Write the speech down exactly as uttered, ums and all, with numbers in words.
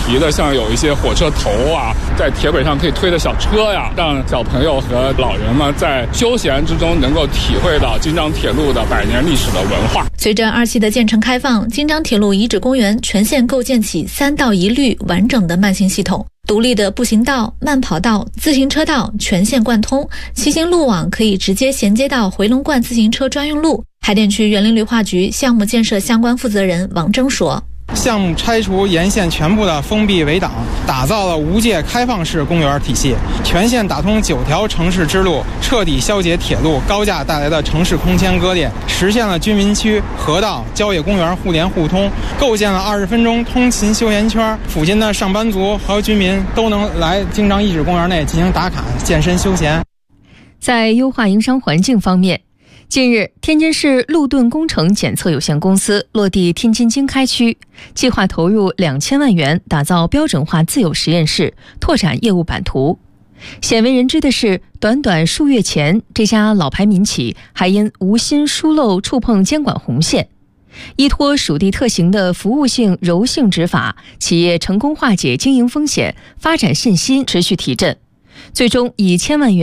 题的，像有一些火车头啊，在铁轨上可以推的小车呀，让小朋友和老人们在休闲之中能够体会到京张铁路的百年历史的文化。 随着二期的建成开放，京张铁路遗址公园全线构建起三道一律完整的慢行系统，独立的步行道、慢跑道、自行车道全线贯通，骑行路网可以直接衔接到回龙观自行车专用路。海淀区园林绿化局项目建设相关负责人王征说， 项目拆除沿线全部的封闭围挡，打造了无界开放式公园体系，全线打通九条城市支路，彻底消解铁路高架带来的城市空间割裂，实现了居民区、河道、郊野公园互联互通，构建了二十分钟通勤休闲圈，附近的上班族和居民都能来京张遗址公园内进行打卡、健身休闲。 在优化营商环境方面，近日，天津市路盾工程检测有限公司落地天津经开区，计划投入两千万元打造标准化自有实验室，拓展业务版图。鲜为人知的是，短短数月前，这家老牌民企还因无心疏漏触碰监管红线。依托属地特行的服务性柔性执法，企业成功化解经营风险，发展信心持续提振，最终以千万元